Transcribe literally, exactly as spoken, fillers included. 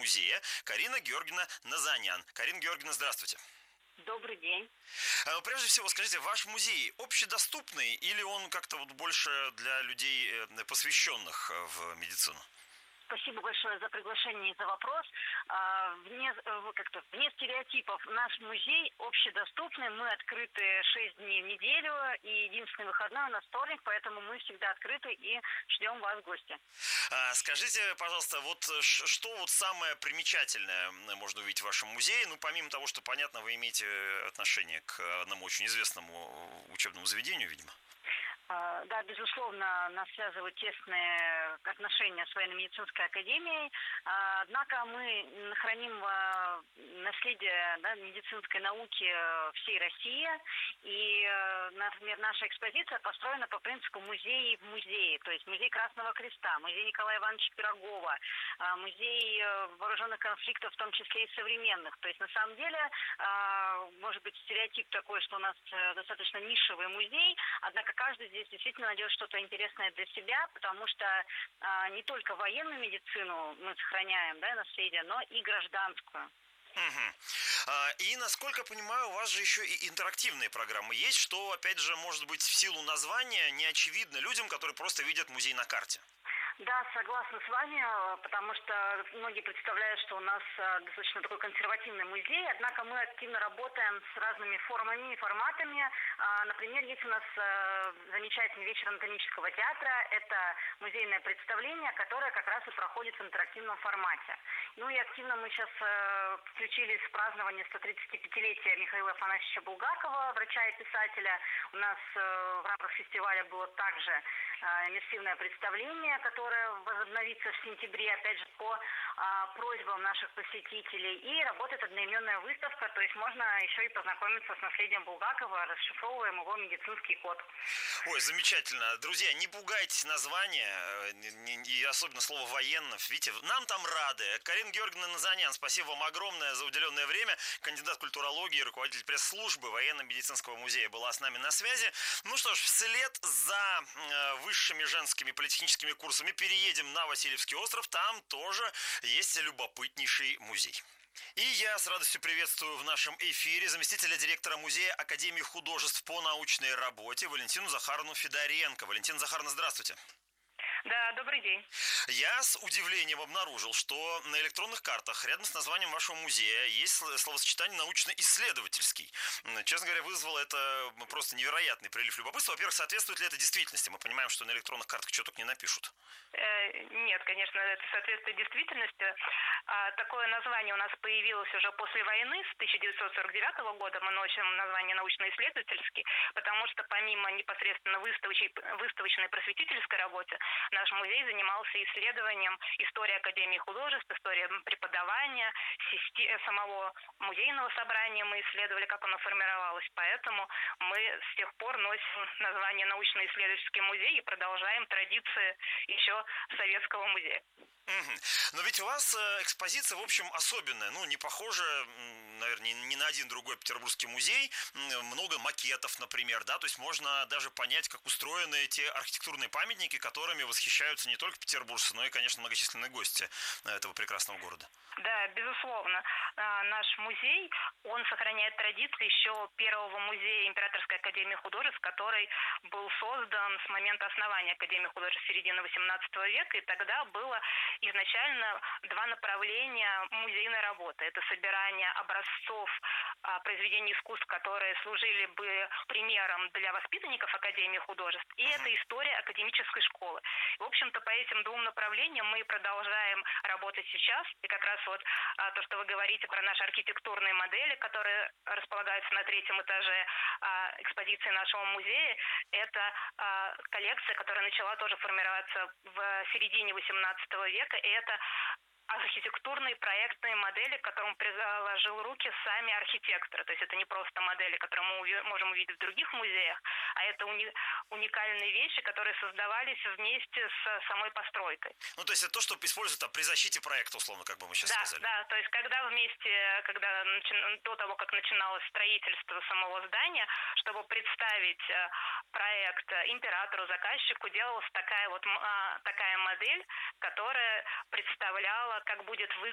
музея Карина Георгиевна Назанян. Карина Георгиевна, здравствуйте. Добрый день. Прежде всего, скажите, ваш музей общедоступный или он как-то вот больше для людей, посвященных в медицину? Спасибо большое за приглашение и за вопрос. Вне, как-то, вне стереотипов, наш музей общедоступный. Мы открыты шесть дней в неделю, и единственный выходной у нас вторник, поэтому мы всегда открыты и ждем вас в гости. Скажите, пожалуйста, вот что вот самое примечательное можно увидеть в вашем музее? Ну, помимо того, что, понятно, вы имеете отношение к одному очень известному учебному заведению, видимо. Да, безусловно, нас связывают тесные отношения с военно-медицинской академией. Однако мы храним наследие, да, медицинской науки всей России. И, например, наша экспозиция построена по принципу музей в музее. То есть музей Красного Креста, музей Николая Ивановича Пирогова, музей вооруженных конфликтов, в том числе и современных. То есть, на самом деле, может быть стереотип такой, что у нас достаточно нишевый музей, однако каждый здесь действительно найдет что-то интересное для себя, потому что а, не только военную медицину мы сохраняем, да, наследие, но и гражданскую. Угу. И, насколько понимаю, у вас же еще и интерактивные программы есть, что, опять же, может быть, в силу названия не очевидно людям, которые просто видят музей на карте. Да, согласна с вами, потому что многие представляют, что у нас достаточно такой консервативный музей, однако мы активно работаем с разными формами и форматами. Например, есть у нас замечательный вечер анатомического театра, это музейное представление, которое как раз и проходит в интерактивном формате. Ну и активно мы сейчас включились в празднование сто тридцатипятилетия Михаила Афанасьевича Булгакова, врача и писателя. У нас в рамках фестиваля было также иммерсивное представление, которое возобновится в сентябре, опять же, по а, просьбам наших посетителей. И работает одноименная выставка, то есть можно еще и познакомиться с наследием Булгакова, расшифровываем его медицинский код. Ой, замечательно. Друзья, не пугайтесь названия, и особенно слово «военных». Видите, нам там рады. Карина Георгиевна Назанян, спасибо вам огромное за уделенное время. Кандидат культурологии, руководитель пресс-службы военно-медицинского музея была с нами на связи. Ну что ж, вслед за высшими женскими политехническими курсами переедем на Васильевский остров, там тоже есть любопытнейший музей. И я с радостью приветствую в нашем эфире заместителя директора музея Академии художеств по научной работе Валентину Захаровну Федоренко. Валентина Захаровна, здравствуйте. Да, добрый день. Я с удивлением обнаружил, что на электронных картах рядом с названием вашего музея есть словосочетание «научно-исследовательский». Честно говоря, вызвало это просто невероятный прилив любопытства. Во-первых, соответствует ли это действительности? Мы понимаем, что на электронных картах что только не напишут. Нет, конечно, это соответствует действительности. Такое название у нас появилось уже после войны, с тысяча девятьсот сорок девятого года мы носим название «научно-исследовательский», потому что помимо непосредственно выставочной, выставочной просветительской работы, наш музей занимался исследованием истории Академии художеств, истории преподавания, самого музейного собрания мы исследовали, как оно формировалось. Поэтому мы с тех пор носим название «Научно-исследовательский музей» и продолжаем традиции еще советского музея. Угу. Но ведь у вас экспозиция, в общем, особенная. Ну, не похожа, наверное, ни на один другой петербургский музей. Много макетов, например, да, то есть можно даже понять, как устроены те архитектурные памятники, которыми восхищаются не только петербуржцы, но и, конечно, многочисленные гости этого прекрасного города. Да, безусловно. Наш музей, он сохраняет традиции еще первого музея Императорской академии художеств, который был создан с момента основания Академии художеств середины восемнадцатого века, и тогда было изначально два направления музейной работы. Это собирание образцов а, произведений искусств, которые служили бы примером для воспитанников Академии художеств, и это история академической школы. В общем-то, по этим двум направлениям мы продолжаем работать сейчас, и как раз вот а, то, что вы говорите про наши архитектурные модели, которые располагаются на третьем этаже а, экспозиции нашего музея, это а, коллекция, которая начала тоже формироваться в середине восемнадцатого века, и это архитектурные проектные модели, к которым приложил руки сами архитекторы. То есть это не просто модели, которые мы можем увидеть в других музеях, а это уни- уникальные вещи, которые создавались вместе с самой постройкой. Ну, то есть это то, что используют там, при защите проекта, условно, как бы мы сейчас да, сказали. Да, то есть когда вместе, когда начи- до того, как начиналось строительство самого здания, чтобы представить проект императору, заказчику, делалась такая вот такая модель, которая представляла, как будет вы,